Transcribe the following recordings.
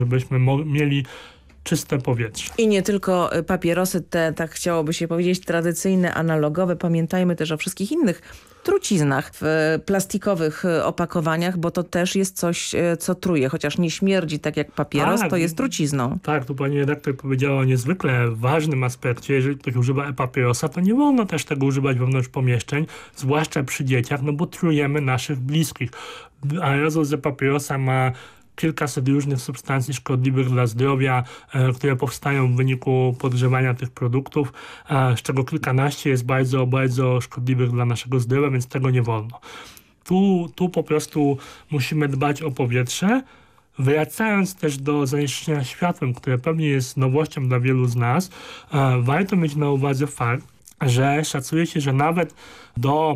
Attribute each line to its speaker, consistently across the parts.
Speaker 1: żebyśmy mieli czyste powietrze.
Speaker 2: I nie tylko papierosy te, tak chciałoby się powiedzieć, tradycyjne, analogowe. Pamiętajmy też o wszystkich innych truciznach w plastikowych opakowaniach, bo to też jest coś, co truje. Chociaż nie śmierdzi tak jak papieros, to jest trucizną.
Speaker 1: Tak, tu pani redaktor powiedziała o niezwykle ważnym aspekcie. Jeżeli ktoś używa e-papierosa, to nie wolno też tego używać wewnątrz pomieszczeń, zwłaszcza przy dzieciach, no bo trujemy naszych bliskich. Aerozol z e-papierosa ma kilkaset różnych substancji szkodliwych dla zdrowia, które powstają w wyniku podgrzewania tych produktów, z czego kilkanaście jest bardzo, bardzo szkodliwych dla naszego zdrowia, więc tego nie wolno. Tu po prostu musimy dbać o powietrze, wracając też do zanieczyszczenia światłem, które pewnie jest nowością dla wielu z nas. Warto mieć na uwadze fakt, że szacuje się, że nawet do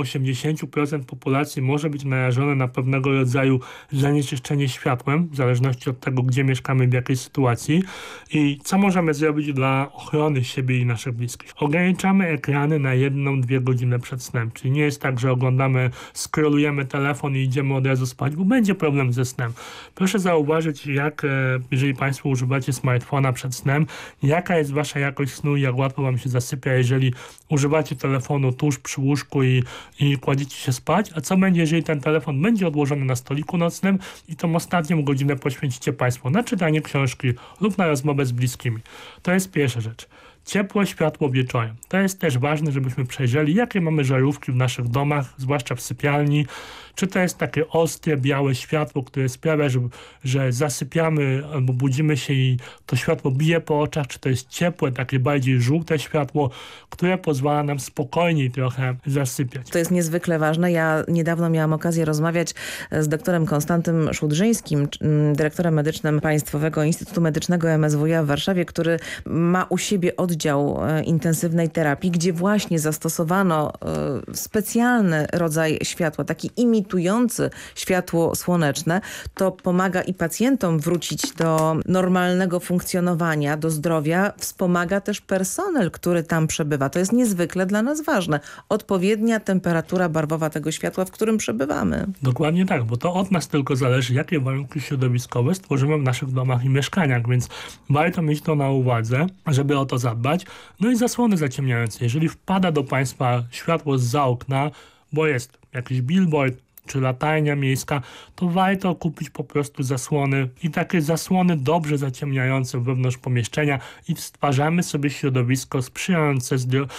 Speaker 1: 80% populacji może być narażone na pewnego rodzaju zanieczyszczenie światłem, w zależności od tego, gdzie mieszkamy, w jakiej sytuacji. I co możemy zrobić dla ochrony siebie i naszych bliskich? Ograniczamy ekrany na 1-2 godziny przed snem. Czyli nie jest tak, że oglądamy, scrollujemy telefon i idziemy od razu spać, bo będzie problem ze snem. Proszę zauważyć, jeżeli Państwo używacie smartfona przed snem, jaka jest Wasza jakość snu i jak łatwo Wam się zasypia, jeżeli używacie telefonu tuż przy łóżku i kładziecie się spać, a co będzie, jeżeli ten telefon będzie odłożony na stoliku nocnym i tą ostatnią godzinę poświęcicie Państwo na czytanie książki lub na rozmowę z bliskimi. To jest pierwsza rzecz. Ciepłe światło wieczorem. To jest też ważne, żebyśmy przejrzeli, jakie mamy żarówki w naszych domach, zwłaszcza w sypialni. Czy to jest takie ostre, białe światło, które sprawia, że zasypiamy albo budzimy się i to światło bije po oczach, czy to jest ciepłe, takie bardziej żółte światło, które pozwala nam spokojniej trochę zasypiać.
Speaker 2: To jest niezwykle ważne. Ja niedawno miałam okazję rozmawiać z doktorem Konstantym Szudrzyńskim, dyrektorem medycznym Państwowego Instytutu Medycznego MSWiA w Warszawie, który ma u siebie oddział intensywnej terapii, gdzie właśnie zastosowano specjalny rodzaj światła, taki imitujący światło słoneczne. To pomaga i pacjentom wrócić do normalnego funkcjonowania, do zdrowia. Wspomaga też personel, który tam przebywa. To jest niezwykle dla nas ważne. Odpowiednia temperatura barwowa tego światła, w którym przebywamy.
Speaker 1: Dokładnie tak, bo to od nas tylko zależy, jakie warunki środowiskowe stworzymy w naszych domach i mieszkaniach, więc warto mieć to na uwadze, żeby o to zadbać. No i zasłony zaciemniające. Jeżeli wpada do Państwa światło zza okna, bo jest jakiś billboard czy latarnia miejska, to warto kupić po prostu zasłony i takie zasłony dobrze zaciemniające wewnątrz pomieszczenia i stwarzamy sobie środowisko sprzyjające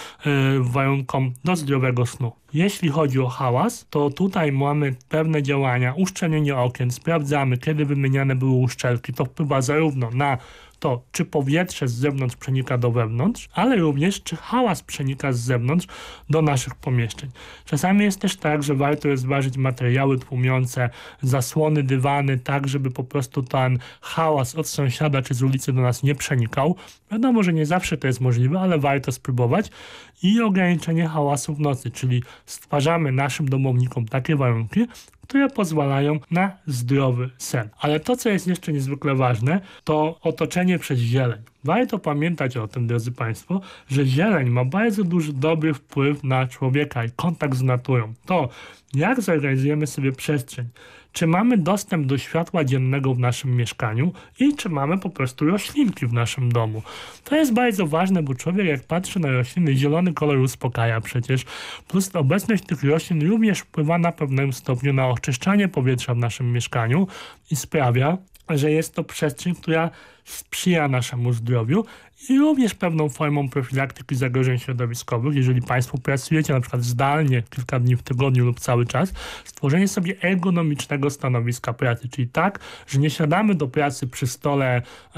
Speaker 1: warunkom do zdrowego snu. Jeśli chodzi o hałas, to tutaj mamy pewne działania, uszczelnienie okien, sprawdzamy, kiedy wymieniane były uszczelki. To wpływa zarówno na to, czy powietrze z zewnątrz przenika do wewnątrz, ale również czy hałas przenika z zewnątrz do naszych pomieszczeń. Czasami jest też tak, że warto jest zważyć materiały tłumiące, zasłony, dywany, tak żeby po prostu ten hałas od sąsiada czy z ulicy do nas nie przenikał. Wiadomo, że nie zawsze to jest możliwe, ale warto spróbować. I ograniczenie hałasu w nocy, czyli stwarzamy naszym domownikom takie warunki, które pozwalają na zdrowy sen. Ale to, co jest jeszcze niezwykle ważne, to otoczenie przez zieleń. Warto pamiętać o tym, drodzy Państwo, że zieleń ma bardzo duży, dobry wpływ na człowieka i kontakt z naturą. To, jak zorganizujemy sobie przestrzeń, czy mamy dostęp do światła dziennego w naszym mieszkaniu i czy mamy po prostu roślinki w naszym domu. To jest bardzo ważne, bo człowiek jak patrzy na rośliny, zielony kolor uspokaja przecież, plus obecność tych roślin również wpływa na pewnym stopniu na oczyszczanie powietrza w naszym mieszkaniu i sprawia, że jest to przestrzeń, która sprzyja naszemu zdrowiu i również pewną formą profilaktyki zagrożeń środowiskowych. Jeżeli Państwo pracujecie na przykład zdalnie kilka dni w tygodniu lub cały czas, stworzenie sobie ergonomicznego stanowiska pracy, czyli tak, że nie siadamy do pracy przy stole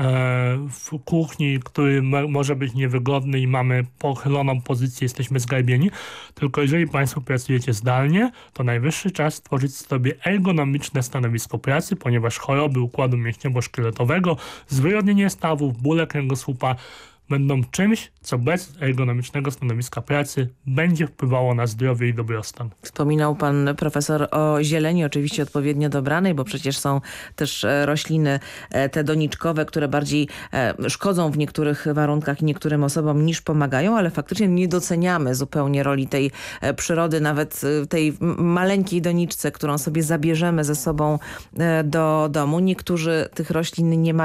Speaker 1: w kuchni, który może być niewygodny i mamy pochyloną pozycję, jesteśmy zgarbieni, tylko jeżeli Państwo pracujecie zdalnie, to najwyższy czas stworzyć sobie ergonomiczne stanowisko pracy, ponieważ choroby układu mięśniowo-szkieletowego, zwyrodnienie stawów, bóle kręgosłupa będą czymś, co bez ergonomicznego stanowiska pracy będzie wpływało na zdrowie i dobrostan.
Speaker 2: Wspominał pan profesor o zieleni, oczywiście odpowiednio dobranej, bo przecież są też rośliny te doniczkowe, które bardziej szkodzą w niektórych warunkach i niektórym osobom niż pomagają, ale faktycznie nie doceniamy zupełnie roli tej przyrody, nawet tej maleńkiej doniczce, którą sobie zabierzemy ze sobą do domu. Niektórzy tych roślin nie mają